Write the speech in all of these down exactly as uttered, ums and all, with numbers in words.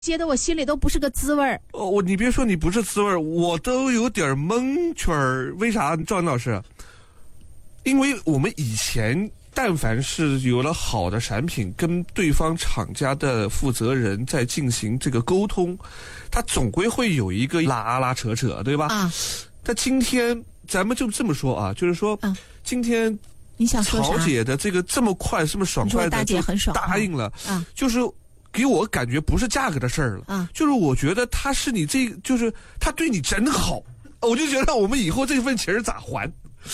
接得我心里都不是个滋味儿。 哦，我你别说你不是滋味儿，我都有点蒙圈儿。为啥，赵云老师？因为我们以前但凡是有了好的产品，跟对方厂家的负责人在进行这个沟通，他总归会有一个拉拉扯扯，对吧？啊。但今天咱们就这么说啊，就是说，啊、今天你想说曹姐的这个这么快、这么爽快的大姐很爽答应了， 啊， 就是给我感觉不是价格的事儿了，啊，就是我觉得他是你这，就是他对你真好，我就觉得我们以后这份情儿咋还？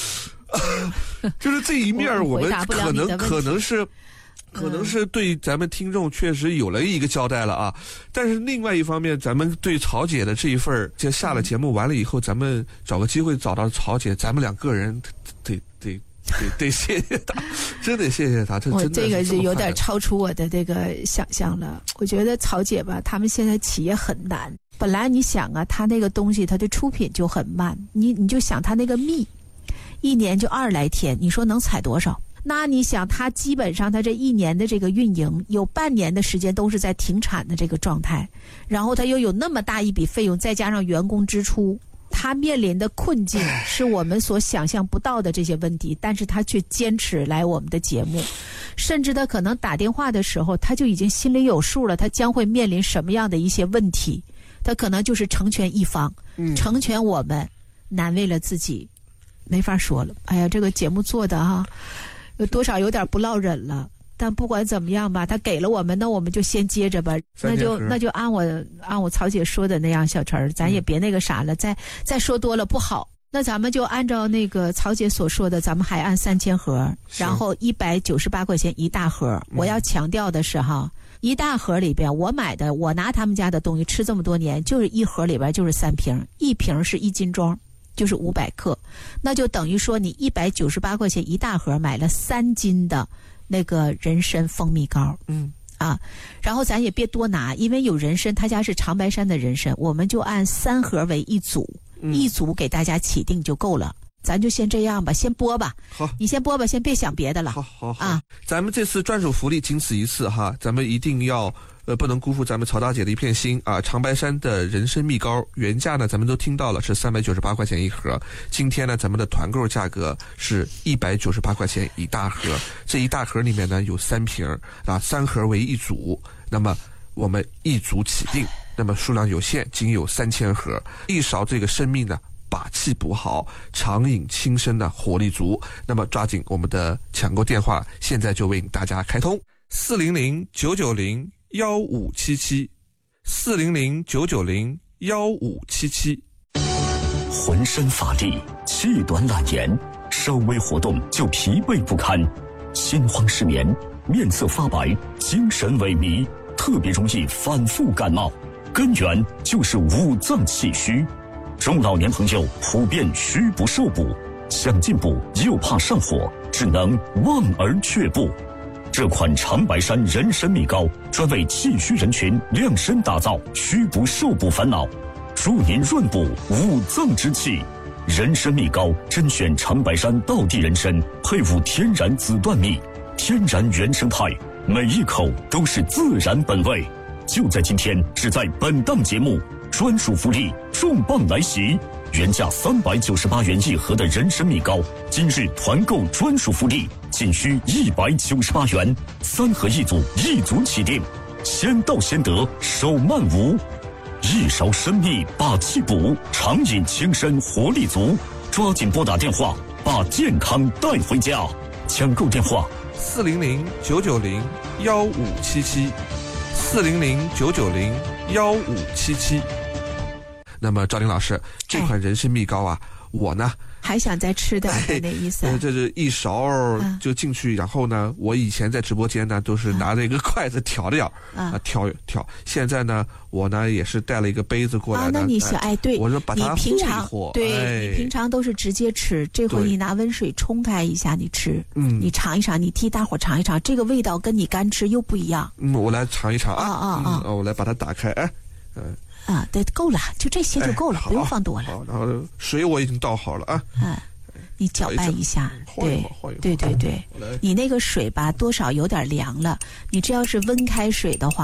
就是这一面我们可能可能是。可能是对咱们听众确实有了一个交代了啊，但是另外一方面，咱们对曹姐的这一份，就下了节目完了以后，咱们找个机会找到曹姐，咱们两个人得得得得谢谢她，真得谢谢她。这真的我这个是有点超出我的这个想象了。我觉得曹姐吧，他们现在企业很难。本来你想啊，他那个东西它的出品就很慢，你你就想他那个蜜，一年就二十来天，你说能采多少？那你想，他基本上他这一年的这个运营，有半年的时间都是在停产的这个状态，然后他又有那么大一笔费用，再加上员工支出，他面临的困境是我们所想象不到的这些问题，但是他却坚持来我们的节目，甚至他可能打电话的时候，他就已经心里有数了，他将会面临什么样的一些问题，他可能就是成全一方，成全我们，难为了自己，没法说了。哎呀，这个节目做的哈。有多少有点不落忍了，但不管怎么样吧，他给了我们，那我们就先接着吧，那就那就按我按我曹姐说的那样，小陈咱也别那个啥了，再再说多了不好。那咱们就按照那个曹姐所说的，咱们还按三千盒，然后一百九十八块钱一大盒。我要强调的是哈，一大盒里边我买的，我拿他们家的东西吃这么多年，就是一盒里边就是三瓶，一瓶是一斤装。就是五百克，那就等于说你一百九十八块钱一大盒买了三斤的那个人参蜂蜜膏，嗯啊，然后咱也别多拿，因为有人参，他家是长白山的人参，我们就按三盒为一组，嗯、一组给大家起订就够了。咱就先这样吧，先播吧。 好， 你先播吧，先别想别的了。 好好好啊，咱们这次专属福利仅此一次哈，咱们一定要。呃，不能辜负咱们曹大姐的一片心啊！长白山的人参蜜膏原价呢，咱们都听到了是三百九十八块钱一盒。今天呢，咱们的团购价格是一百九十八块钱一大盒。这一大盒里面呢有三瓶啊，三盒为一组。那么我们一组起订，那么数量有限，仅有三千盒。一勺这个生命呢，把气补好，长饮轻身的活力足。那么抓紧我们的抢购电话，现在就为大家开通四零零九九零。幺五七七，四零零九九零幺五七七。 浑身乏力，气短懒言，稍微活动就疲惫不堪，心慌失眠，面色发白，精神萎靡，特别容易反复感冒，根源就是五脏气虚。中老年朋友普遍虚不受补，想进补又怕上火，只能望而却步。这款长白山人参蜜膏专为气虚人群量身打造，虚不受补烦恼，助您润补五脏之气。人参蜜膏甄选长白山道地人参，配伍天然紫段蜜，天然原生态，每一口都是自然本味。就在今天，只在本档节目，专属福利重磅来袭！原价三百九十八元一盒的人参蜜膏，今日团购专属福利，仅需一百九十八元，三盒一组，一组起订，先到先得，手慢无。一勺参蜜把气补，长饮轻身活力足，抓紧拨打电话，把健康带回家。抢购电话： 四零零九九零幺五七七，四零零九九零幺五七七。那么赵林老师，这款人参蜜膏啊，哎、我呢还想再吃点的那意思、啊哎。这是一勺就进去、啊，然后呢，我以前在直播间呢都是拿着一个筷子挑着啊，啊挑挑。现在呢，我呢也是带了一个杯子过来的。 啊，那你想，哎，对， 我说把它你平常和对、 哎， 你平常都是直接吃，这回你拿温水冲开一下，你吃，嗯，你尝一尝，你替大伙尝一尝，这个味道跟你干吃又不一样。 嗯，我来尝一尝啊啊啊、 嗯！我来把它打开，哎，嗯。 啊，对，够了，就这些就够了，哎、不用放多了。 好，然后水我已经倒好了啊。 嗯，你搅拌一下，对，对对对，你那个水吧，多少有点凉了。你这要是温开水的话，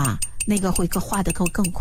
那个会更画的更更快。